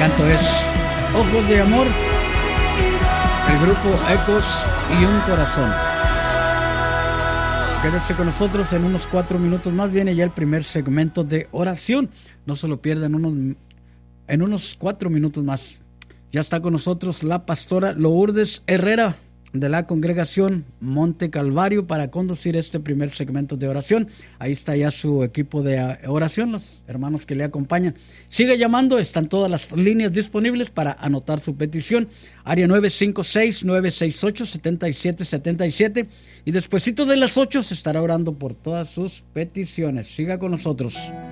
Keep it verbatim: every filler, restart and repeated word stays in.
canto es Ojos de Amor, el grupo Ecos y Un Corazón. Quédese con nosotros en unos cuatro minutos más. Viene ya el primer segmento de oración. No se lo pierdan unos, en unos cuatro minutos más. Ya está con nosotros la pastora Lourdes Herrera de la congregación Monte Calvario para conducir este primer segmento de oración. Ahí está ya su equipo de oración, los hermanos que le acompañan. Sigue llamando, están todas las líneas disponibles para anotar su petición. Área nueve cinco seis, nueve seis ocho, siete siete siete siete. Y despuesito de las ocho se estará orando por todas sus peticiones. Siga con nosotros.